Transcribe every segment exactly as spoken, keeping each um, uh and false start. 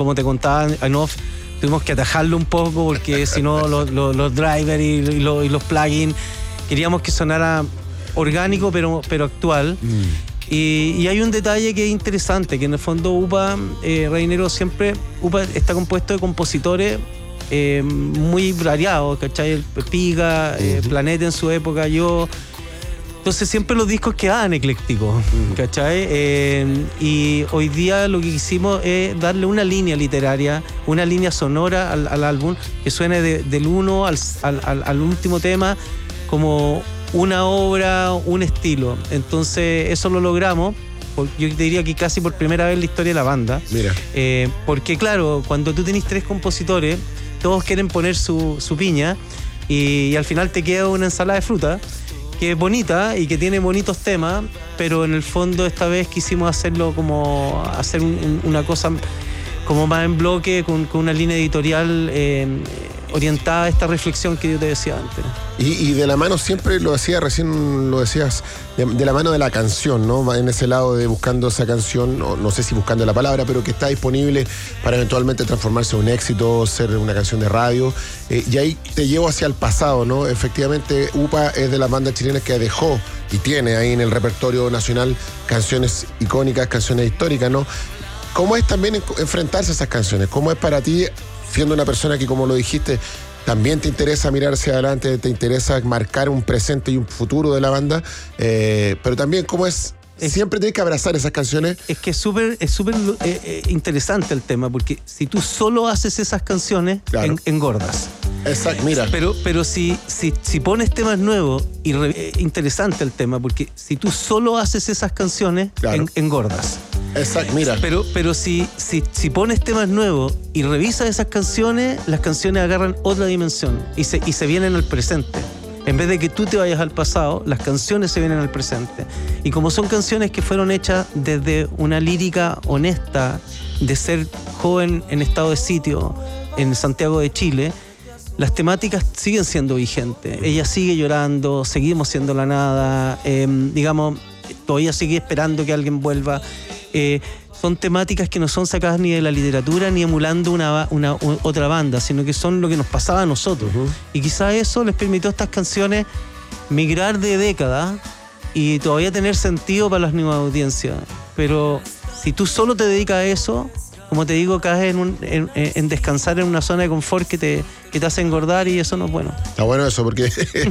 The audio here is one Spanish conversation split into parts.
como te contaba en off, tuvimos que atajarlo un poco porque si no los, los, los drivers y, y, los, y los plugins, queríamos que sonara orgánico pero, pero actual. Mm. Y, y hay un detalle que es interesante, que en el fondo UPA, eh, Reinero siempre, UPA está compuesto de compositores eh, muy variados, ¿cachai? Piga, eh, uh-huh. Planeta en su época, yo... Entonces siempre los discos quedaban eclécticos, uh-huh. ¿cachai? Eh, y hoy día lo que hicimos es darle una línea literaria, una línea sonora al, al álbum, que suene de, del uno al, al, al último tema como una obra, un estilo. Entonces eso lo logramos, yo te diría que casi por primera vez en la historia de la banda. Mira. Eh, porque claro, cuando tú tenés tres compositores, todos quieren poner su, su piña y, y al final te queda una ensalada de fruta que es bonita y que tiene bonitos temas, pero en el fondo esta vez quisimos hacerlo como hacer un, una cosa como más en bloque, con, con una línea editorial eh, orientada a esta reflexión que yo te decía antes. Y, y de la mano, siempre lo decía, recién lo decías, de, de la mano de la canción, ¿no? En ese lado de buscando esa canción, no, no sé si buscando la palabra, pero que está disponible para eventualmente transformarse en un éxito, ser una canción de radio. Eh, y ahí te llevo hacia el pasado, ¿no? Efectivamente, UPA es de las bandas chilenas que dejó y tiene ahí en el repertorio nacional canciones icónicas, canciones históricas, ¿no? ¿Cómo es también enfrentarse a esas canciones? ¿Cómo es para ti, siendo una persona que, como lo dijiste, también te interesa mirar hacia adelante, te interesa marcar un presente y un futuro de la banda, eh, pero también cómo es, es siempre tienes que abrazar esas canciones? Es que es súper es súper eh, eh, interesante el tema, porque si tú solo haces esas canciones, claro, en, engordas. Exacto, mira. Pero, pero si, si, si pones temas nuevos, y re, eh, interesante el tema, porque si tú solo haces esas canciones, claro, en, engordas. Exacto, mira. Pero, pero si, si, si pones temas nuevos y revisas esas canciones, las canciones agarran otra dimensión y se, y se vienen al presente. En vez de que tú te vayas al pasado, las canciones se vienen al presente. Y como son canciones que fueron hechas desde una lírica honesta, de ser joven en estado de sitio en Santiago de Chile, las temáticas siguen siendo vigentes. Ella sigue llorando, seguimos siendo la nada, eh, digamos, todavía sigue esperando que alguien vuelva. Eh, son temáticas que no son sacadas ni de la literatura ni emulando una, una, una otra banda, sino que son lo que nos pasaba a nosotros. Uh-huh. Y quizás eso les permitió a estas canciones migrar de décadas y todavía tener sentido para las nuevas audiencias. Pero si tú solo te dedicas a eso, como te digo, caes en, un, en, en descansar en una zona de confort que te, que te hace engordar, y eso no es bueno. Está bueno eso, porque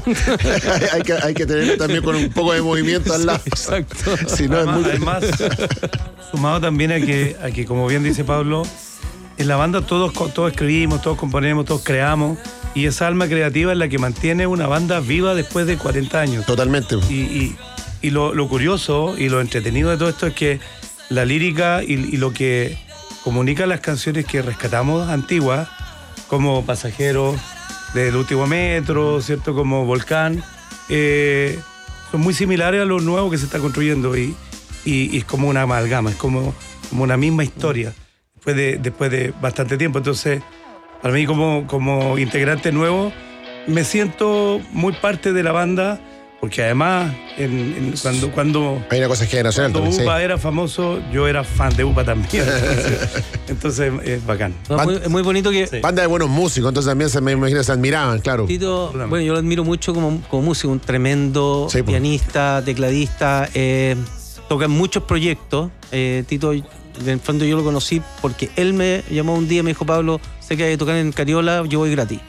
hay, que, hay que tener también con un poco de movimiento al lado. Sí, exacto. Si no, además, es muy... además, sumado también a que, a que, como bien dice Pablo, en la banda todos, todos escribimos, todos componemos, todos creamos, y esa alma creativa es la que mantiene una banda viva después de cuarenta años. Totalmente. Y, y, y lo, lo curioso y lo entretenido de todo esto es que la lírica y, y lo que comunica las canciones que rescatamos antiguas, como Pasajero, del Último Metro, ¿cierto? Como Volcán, eh, son muy similares a lo nuevo que se está construyendo, y, y, y es como una amalgama, es como, como una misma historia después de, después de bastante tiempo. Entonces, para mí como, como integrante nuevo, me siento muy parte de la banda, porque además en, en, cuando, cuando, hay una cosa generacional cuando también, UPA sí, era famoso, yo era fan de UPA también. Entonces, entonces es bacán. No, es, muy, es muy bonito que... Sí. Banda de buenos músicos, entonces también se me imagino se admiraban, claro. Tito, bueno, yo lo admiro mucho como, como músico, un tremendo sí, pianista, tecladista, eh, toca en muchos proyectos. Eh, Tito, en el fondo yo lo conocí porque él me llamó un día y me dijo: Pablo, sé que hay que tocar en Cariola, yo voy gratis.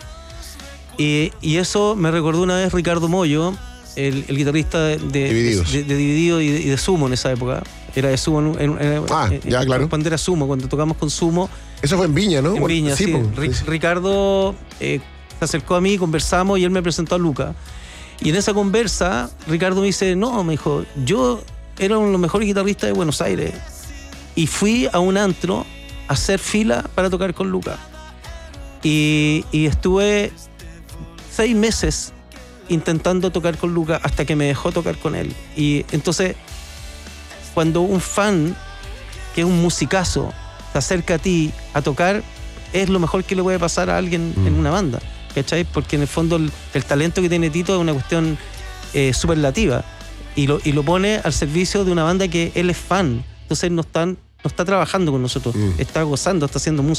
Y, y eso me recordó una vez Ricardo Mollo, El, el guitarrista de, de, Divididos. de, de Dividido y de, y de Sumo en esa época. Era de Sumo. En, en, ah, en, ya, claro. Cuando era Sumo, cuando tocamos con Sumo. Eso fue en Viña, ¿no? En Viña, sí. sí. Pues, sí. Ricardo eh, se acercó a mí, conversamos y él me presentó a Luca. Y en esa conversa, Ricardo me dice: no, me dijo, yo era uno de los mejores guitarristas de Buenos Aires. Y fui a un antro a hacer fila para tocar con Luca. Y, y estuve seis meses intentando tocar con Luca hasta que me dejó tocar con él. Y entonces, cuando un fan, que es un musicazo, se acerca a ti a tocar, es lo mejor que le puede pasar a alguien mm. en una banda, ¿cachai? Porque en el fondo el, el talento que tiene Tito es una cuestión eh, superlativa, y lo, y lo pone al servicio de una banda que él es fan. Entonces no están no está trabajando con nosotros, Mm. está gozando, está haciendo música.